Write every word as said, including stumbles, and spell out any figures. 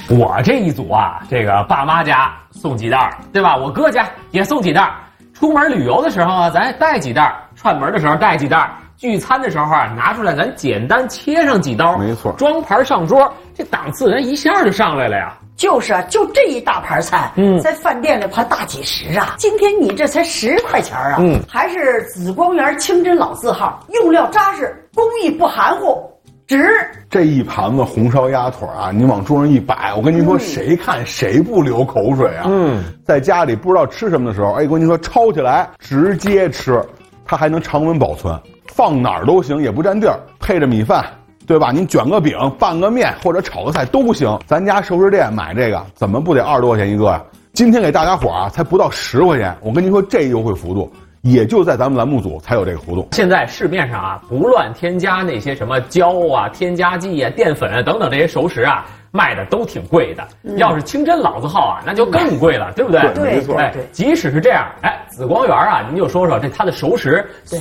我这一组啊，这个爸妈家送几袋，对吧？我哥家也送几袋。出门旅游的时候啊，咱带几袋；串门的时候带几袋；聚餐的时候啊，拿出来咱简单切上几刀， 没错， 装盘上桌，这档次人一下就上来了呀。 就是啊，就这一大盘菜，嗯，在饭店里盘大几十啊。今天你这才十块钱啊，嗯，还是紫光园清真老字号，用料扎实，工艺不含糊，值。 这一盘子红烧鸭腿啊，你往桌上一摆，我跟您说，嗯、谁看谁不流口水啊？嗯，在家里不知道吃什么的时候，哎，我跟您说，抄起来直接吃，它还能常温保存，放哪儿都行，也不占地儿，配着米饭。对吧？您卷个饼、拌个面或者炒个菜都行。咱家熟食店买这个，怎么不得二十多块钱一个呀？今天给大家伙啊，才不到十块钱。我跟您说，这优惠幅度也就在咱们栏目组才有这个活动。 现在市面上啊，不乱添加那些什么胶啊、添加剂啊、淀粉啊等等这些熟食啊，卖的都挺贵的。嗯、要是清真老字号啊，那就更贵了，对不对？ 对，没错。 哎，即使是这样，哎，紫光园啊，您就说说这它的熟食。